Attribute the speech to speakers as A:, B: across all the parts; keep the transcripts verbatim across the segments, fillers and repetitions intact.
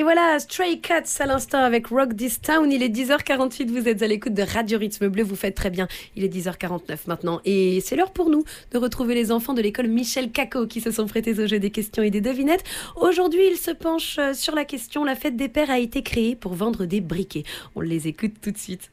A: voilà, Stray Cats à l'instant avec Rock This Town. Il est dix heures quarante-huit, vous êtes à l'écoute de Radio Rythme Bleu, vous faites très bien. Il est dix heures quarante-neuf maintenant et c'est l'heure pour nous de retrouver les enfants de l'école Michel Cacot qui se sont prêtés au jeu des questions et des devinettes. Aujourd'hui, ils se penchent sur la question: la fête des pères a été créée pour vendre des briquets. On les écoute tout de suite.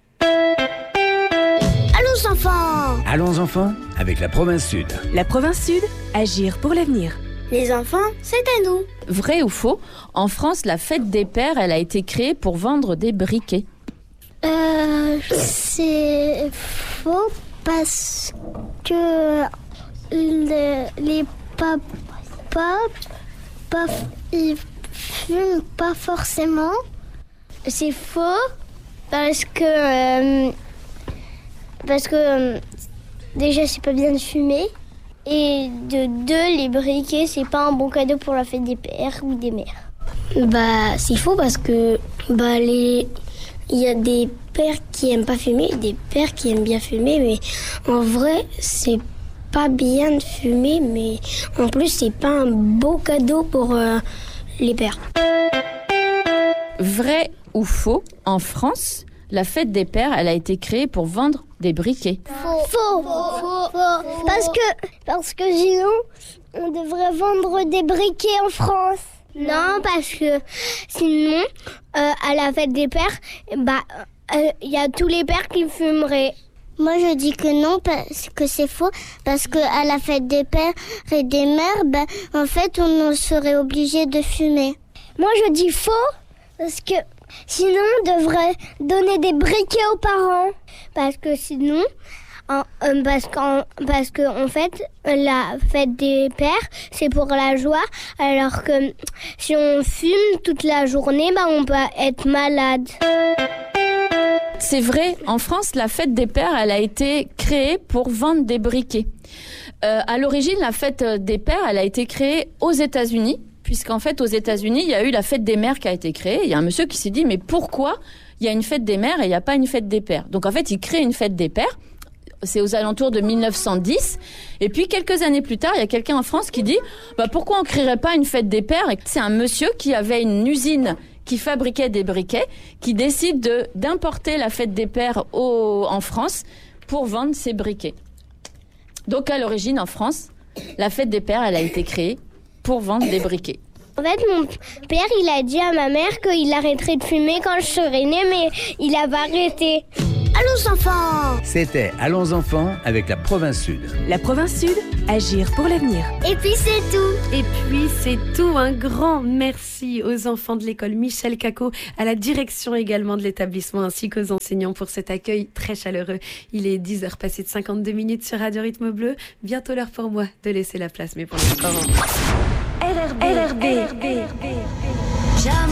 B: Allons enfants!
C: Allons enfants, avec la province Sud.
D: La province Sud, agir pour l'avenir.
B: Les enfants, c'est à nous.
E: Vrai ou faux? En France, la fête des pères, elle a été créée pour vendre des briquets.
B: Euh, c'est faux parce que le, les papas, pas, ils fument pas forcément. C'est faux parce que euh, parce que euh, déjà c'est pas bien de fumer. Et de deux, les briquets, c'est pas un bon cadeau pour la fête des pères ou des mères. Bah, c'est faux parce que bah les, il y a des pères qui aiment pas fumer, et des pères qui aiment bien fumer, mais en vrai, c'est pas bien de fumer, mais en plus, c'est pas un beau cadeau pour euh, les pères.
E: Vrai ou faux? En France, la fête des pères, elle a été créée pour vendre des briquets.
B: Faux. Faux. Faux. Faux. Faux. Parce que, parce que sinon, on devrait vendre des briquets en France. Non, parce que sinon, euh, à la fête des pères, bah, il euh, y a tous les pères qui fumeraient. Moi, je dis que non, parce que c'est faux, parce que à la fête des pères et des mères, bah, en fait, on serait obligé de fumer. Moi, je dis faux, parce que sinon, on devrait donner des briquets aux parents. Parce que sinon, en, euh, parce qu'en parce que, en fait, la fête des pères, c'est pour la joie. Alors que si on fume toute la journée, bah, on peut être malade.
E: C'est vrai, en France, la fête des pères, elle a été créée pour vendre des briquets. Euh, à l'origine, la fête des pères, elle a été créée aux États-Unis. Puisqu'en fait, aux États-Unis, il y a eu la fête des mères qui a été créée. Il y a un monsieur qui s'est dit, mais pourquoi il y a une fête des mères et il n'y a pas une fête des pères? Donc en fait, il crée une fête des pères. C'est aux alentours de mille neuf cent dix. Et puis, quelques années plus tard, il y a quelqu'un en France qui dit, bah, pourquoi on ne créerait pas une fête des pères? Et c'est un monsieur qui avait une usine qui fabriquait des briquets, qui décide de, d'importer la fête des pères au, en France pour vendre ses briquets. Donc à l'origine, en France, la fête des pères, elle a été créée pour vendre des briquets.
B: En fait, mon père, il a dit à ma mère qu'il arrêterait de fumer quand je serais née, mais il a pas arrêté. Allons enfants!
C: C'était Allons enfants, avec la province Sud.
D: La province Sud, agir pour l'avenir.
B: Et puis c'est tout!
A: Et puis c'est tout, un grand merci aux enfants de l'école Michel Cacot, à la direction également de l'établissement ainsi qu'aux enseignants pour cet accueil très chaleureux. Il est dix heures passées de cinquante-deux minutes sur Radio Rythme Bleu. Bientôt l'heure pour moi de laisser la place, mais pour l'instant... R R B, R R B, R R B.